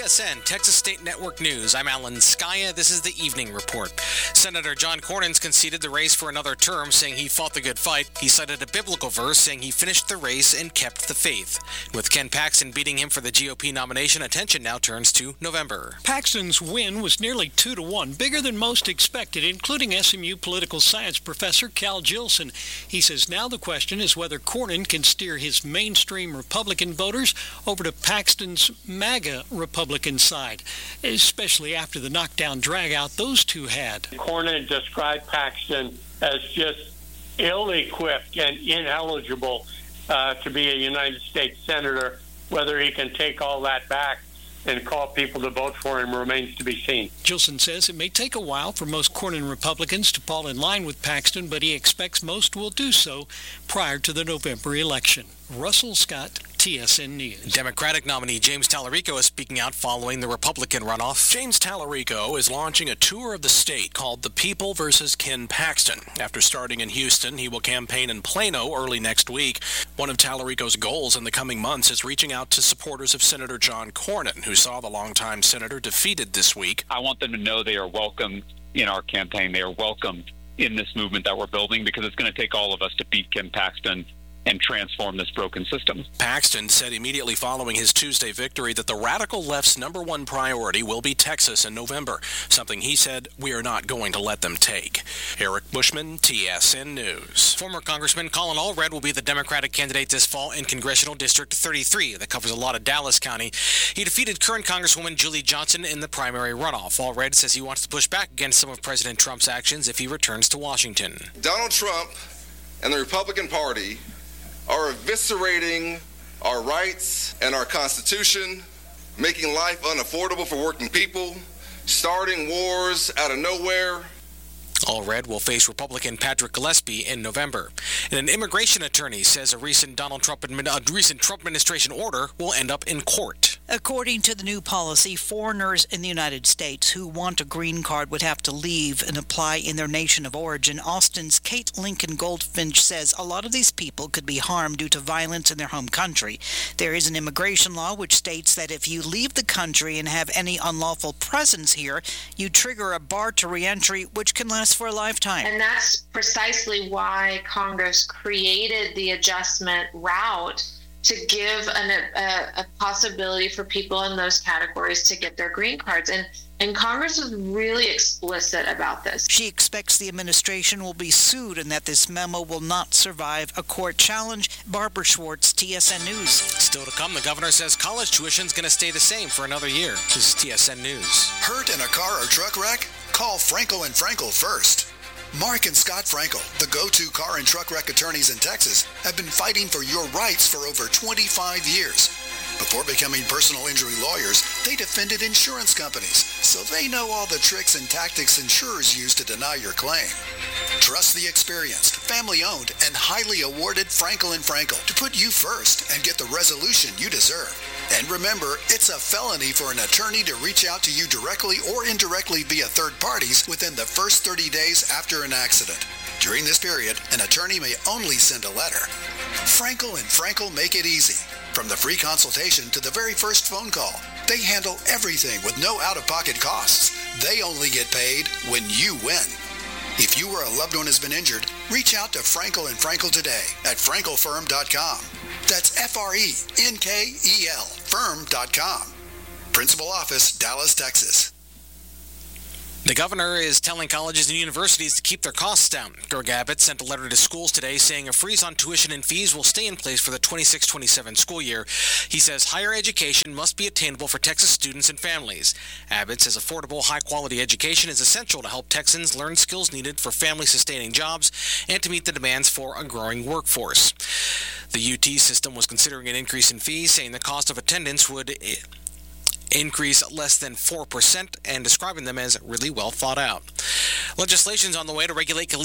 TSN, Texas State Network News. I'm Alan Skaya. This is the Evening Report. Senator John Cornyn's conceded the race for another term, saying he fought the good fight. He cited a biblical verse, saying he finished the race and kept the faith. With Ken Paxton beating him for the GOP nomination, attention now turns to November. Paxton's win was nearly 2-1, bigger than most expected, including SMU political science professor Cal Jillson. He says now the question is whether Cornyn can steer his mainstream Republican voters over to Paxton's MAGA Republican side, especially after the knockdown drag-out those two had. Cornyn described Paxton as just ill-equipped and ineligible to be a United States senator. Whether he can take all that back and call people to vote for him remains to be seen. Gilson says it may take a while for most Cornyn Republicans to fall in line with Paxton, but he expects most will do so prior to the November election. Russell Scott, TSN News. Democratic nominee James Tallarico is speaking out following the Republican runoff. James Tallarico is launching a tour of the state called The People versus Ken Paxton. After starting in Houston, he will campaign in Plano early next week. One of Tallarico's goals in the coming months is reaching out to supporters of Senator John Cornyn, who saw the longtime senator defeated this week. I want them to know they are welcome in our campaign. They are welcome in this movement that we're building, because it's going to take all of us to beat Ken Paxton and transform this broken system. Paxton said immediately following his Tuesday victory that the radical left's number one priority will be Texas in November, something he said we are not going to let them take. Eric Bushman, TSN News. Former Congressman Colin Allred will be the Democratic candidate this fall in Congressional District 33. That covers a lot of Dallas County. He defeated current Congresswoman Julie Johnson in the primary runoff. Allred says he wants to push back against some of President Trump's actions if he returns to Washington. Donald Trump and the Republican Party are eviscerating our rights and our Constitution, making life unaffordable for working people, starting wars out of nowhere. Allred will face Republican Patrick Gillespie in November. And an immigration attorney says a recent Trump administration order will end up in court. According to the new policy, foreigners in the United States who want a green card would have to leave and apply in their nation of origin. Austin's Kate Lincoln Goldfinch says a lot of these people could be harmed due to violence in their home country. There is an immigration law which states that if you leave the country and have any unlawful presence here, you trigger a bar to reentry, which can last for a lifetime. And that's precisely why Congress created the adjustment route to give a possibility for people in those categories to get their green cards. And Congress was really explicit about this. She expects the administration will be sued and that this memo will not survive a court challenge. Barbara Schwartz, TSN News. Still to come, the governor says college tuition is going to stay the same for another year. This is TSN News. Hurt in a car or truck wreck? Call Frankel and Frankel first. Mark and Scott Frankel, the go-to car and truck wreck attorneys in Texas, have been fighting for your rights for over 25 years. Before becoming personal injury lawyers, they defended insurance companies, so they know all the tricks and tactics insurers use to deny your claim. Trust the experienced, family-owned, and highly awarded Frankel and Frankel to put you first and get the resolution you deserve. And remember, it's a felony for an attorney to reach out to you directly or indirectly via third parties within the first 30 days after an accident. During this period, an attorney may only send a letter. Frankel and Frankel make it easy. From the free consultation to the very first phone call, they handle everything with no out-of-pocket costs. They only get paid when you win. If you or a loved one has been injured, reach out to Frankel and Frankel today at frankelfirm.com. That's F-R-E-N-K-E-L firm.com. Principal office, Dallas, Texas. The governor is telling colleges and universities to keep their costs down. Greg Abbott sent a letter to schools today saying a freeze on tuition and fees will stay in place for the 26-27 school year. He says higher education must be attainable for Texas students and families. Abbott says affordable, high-quality education is essential to help Texans learn skills needed for family-sustaining jobs and to meet the demands for a growing workforce. The UT system was considering an increase in fees, saying the cost of attendance would increase less than 4% and describing them as really well thought out. Legislation's on the way to regulate collegiate sports.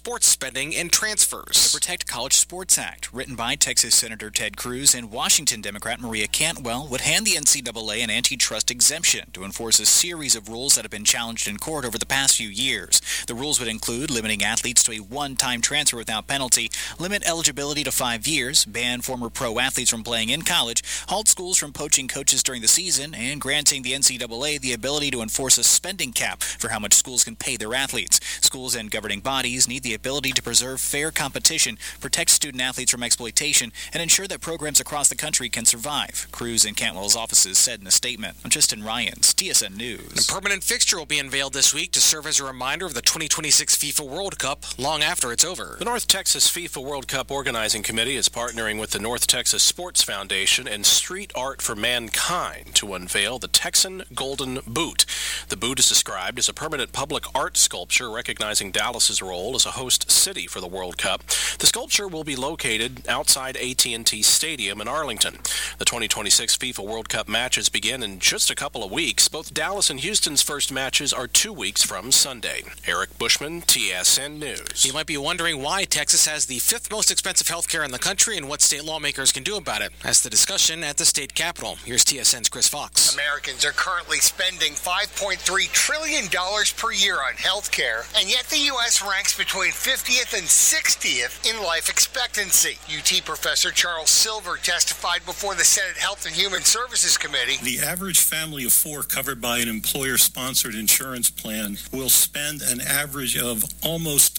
sports spending and transfers. The Protect College Sports Act, written by Texas Senator Ted Cruz and Washington Democrat Maria Cantwell, would hand the NCAA an antitrust exemption to enforce a series of rules that have been challenged in court over the past few years. The rules would include limiting athletes to a one-time transfer without penalty, limit eligibility to 5 years, ban former pro athletes from playing in college, halt schools from poaching coaches during the season, and granting the NCAA the ability to enforce a spending cap for how much schools can pay their athletes. Schools and governing bodies need the ability to preserve fair competition, protect student athletes from exploitation, and ensure that programs across the country can survive, Cruz and Cantwell's offices said in a statement. I'm Tristan Ryans, TSN News. A permanent fixture will be unveiled this week to serve as a reminder of the 2026 FIFA World Cup long after it's over. The North Texas FIFA World Cup Organizing Committee is partnering with the North Texas Sports Foundation and Street Art for Mankind to unveil the Texan Golden Boot. The boot is described as a permanent public art sculpture recognizing Dallas's role as a host city for the World Cup. The sculpture will be located outside AT&T Stadium in Arlington. The 2026 FIFA World Cup matches begin in just a couple of weeks. Both Dallas and Houston's first matches are 2 weeks from Sunday. Eric Bushman, TSN News. You might be wondering why Texas has the 5th most expensive health care in the country and what state lawmakers can do about it. That's the discussion at the state capitol. Here's TSN's Chris Fox. Americans are currently spending $5.3 trillion per year on health care, and yet the U.S. ranks between 50th and 60th in life expectancy. UT professor Charles Silver testified before the Senate Health and Human Services Committee. The average family of 4 covered by an employer-sponsored insurance plan will spend an average of almost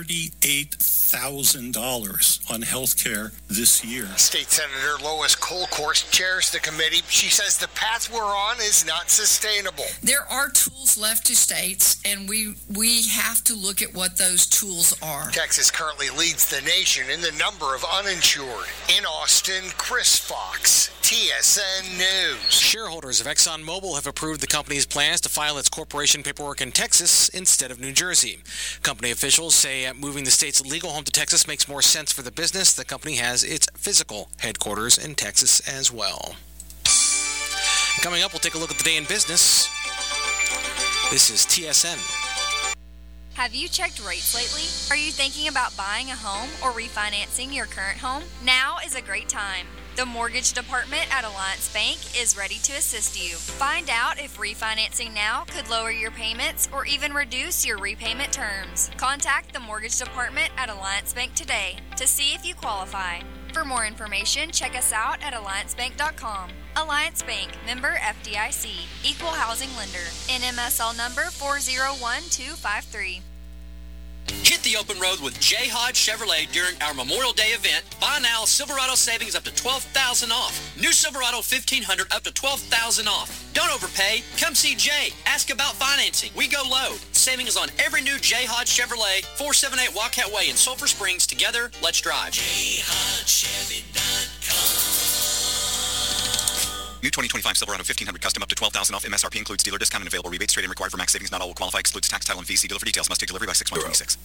$38,000 on health care this year. State Senator Lois Kolkhorst chairs the committee. She says the path we're on is not sustainable. There are tools left to states, and we have to look at what those tools are. Texas currently leads the nation in the number of uninsured. In Austin, Chris Fox, TSN News. Shareholders of ExxonMobil have approved the company's plans to file its corporation paperwork in Texas instead of New Jersey. Company officials say moving the state's legal home to Texas makes more sense for the business. The company has its physical headquarters in Texas as well. Coming up, we'll take a look at the day in business. This is TSN. Have you checked rates lately? Are you thinking about buying a home or refinancing your current home? Now is a great time. The Mortgage Department at Alliance Bank is ready to assist you. Find out if refinancing now could lower your payments or even reduce your repayment terms. Contact the Mortgage Department at Alliance Bank today to see if you qualify. For more information, check us out at alliancebank.com. Alliance Bank, member FDIC, equal housing lender. NMSL number 401253. Hit the open road with J. Hodge Chevrolet during our Memorial Day event. Buy now, Silverado savings up to $12,000 off. New Silverado 1500 up to $12,000 off. Don't overpay. Come see Jay. Ask about financing. We go low. Savings on every new J. Hodge Chevrolet, 478 Wildcat Way in Sulphur Springs. Together, let's drive. JHodgeChevy.com. New 2025 Silverado 1500 custom up to $12,000 off. MSRP includes dealer discount and available rebates. Trade-in required for max savings. Not all will qualify. Excludes tax, title, and fees. See dealer for details. Must take delivery by 6/1/26.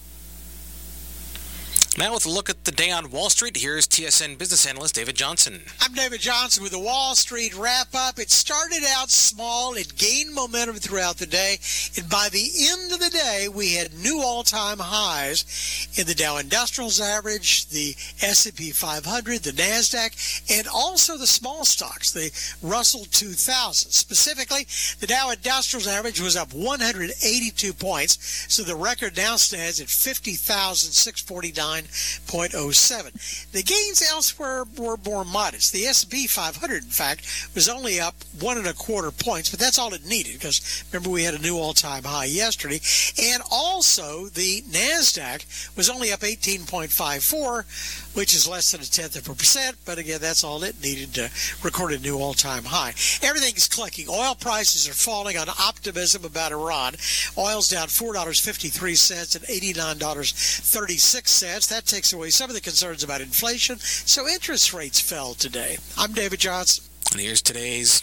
Now with a look at the day on Wall Street, here's TSN business analyst David Johnson. I'm David Johnson with the Wall Street wrap-up. It started out small. It gained momentum throughout the day. And by the end of the day, we had new all-time highs in the Dow Industrials Average, the S&P 500, the NASDAQ, and also the small stocks, the Russell 2000. Specifically, the Dow Industrials Average was up 182 points, so the record now stands at 50,649.07. The gains elsewhere were more modest. The S&P 500, in fact, was only up 1.25 points, but that's all it needed because, remember, we had a new all-time high yesterday. And also, the NASDAQ was only up 18.54, which is less than 0.1%, but again, that's all it needed to record a new all-time high. Everything's clicking. Oil prices are falling on optimism about Iran. Oil's down $4.53 at $89.36. That takes away some of the concerns about inflation, so interest rates fell today. I'm David Johnson. And here's today's